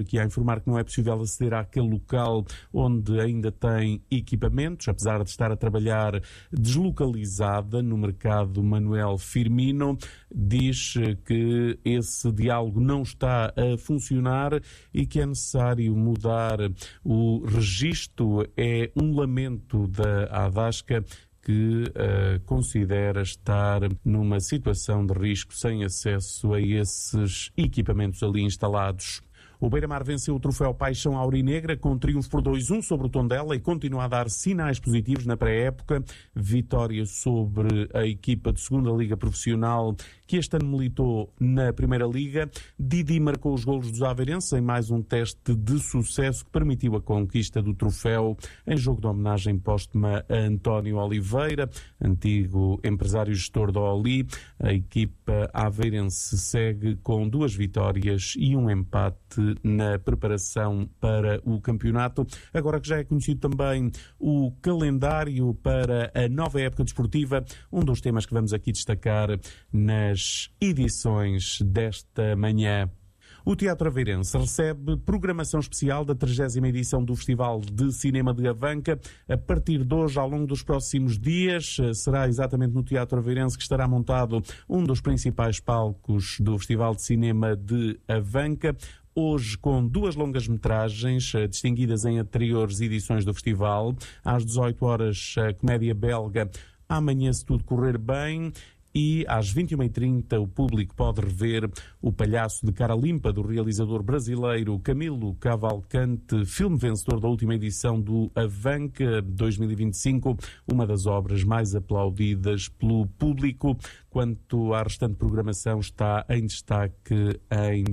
Aqui a informar que não é possível aceder àquele local onde ainda tem equipamentos, apesar de estar a trabalhar deslocalizada no mercado Manuel Firmino. Diz que esse diálogo não está a funcionar e que é necessário mudar o registro. É um lamento da Adasca, que considera estar numa situação de risco sem acesso a esses equipamentos ali instalados. O Beira-Mar venceu o troféu Paixão Aurinegra com triunfo por 2-1 sobre o Tondela e continua a dar sinais positivos na pré-época. Vitória sobre a equipa de segunda Liga Profissional, que este ano militou na Primeira Liga. Didi marcou os golos dos aveirenses em mais um teste de sucesso que permitiu a conquista do troféu em jogo de homenagem póstuma a António Oliveira, antigo empresário gestor da Oli. A equipa aveirense segue com 2 vitórias e um empate na preparação para o campeonato. Agora que já é conhecido também o calendário para a nova época desportiva, um dos temas que vamos aqui destacar nas edições desta manhã. O Teatro Aveirense recebe programação especial da 30ª edição do Festival de Cinema de Avanca. A partir de hoje, ao longo dos próximos dias, será exatamente no Teatro Aveirense que estará montado um dos principais palcos do Festival de Cinema de Avanca. Hoje com 2 longas-metragens distinguidas em anteriores edições do festival. Às 18 horas, a comédia belga Amanhã Se Tudo Correr Bem. E às 21h30 o público pode rever O Palhaço de Cara Limpa, do realizador brasileiro Camilo Cavalcante, filme vencedor da última edição do Avanca 2025, uma das obras mais aplaudidas pelo público. Quanto à restante programação, está em destaque em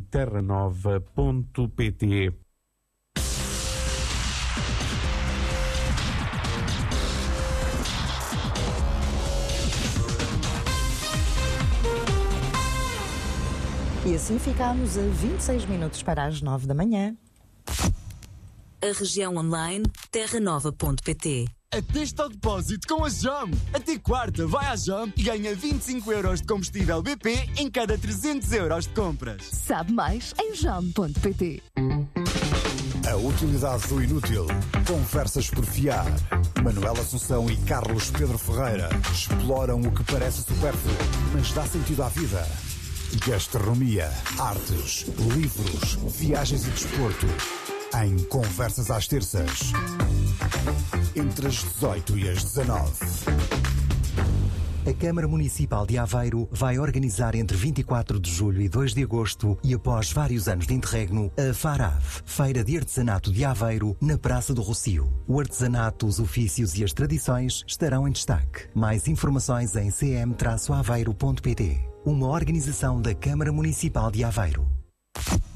terranova.pt. E assim ficamos a 26 minutos para as 9 da manhã. A região online terranova.pt. Atesta ao depósito com a JOM. Até quarta, vai à JOM e ganha 25 euros de combustível BP em cada 300 euros de compras. Sabe mais em jom.pt. A utilidade do inútil. Conversas por fiar. Manuela Assunção e Carlos Pedro Ferreira exploram o que parece supérfluo, mas dá sentido à vida. Gastronomia, artes, livros, viagens e desporto. Em Conversas às terças, entre as 18 e as 19. A Câmara Municipal de Aveiro vai organizar entre 24 de julho e 2 de agosto e após vários anos de interregno, a FARAV, Feira de Artesanato de Aveiro, na Praça do Rocio. O artesanato, os ofícios e as tradições estarão em destaque. Mais informações em cm-aveiro.pt. Uma organização da Câmara Municipal de Aveiro.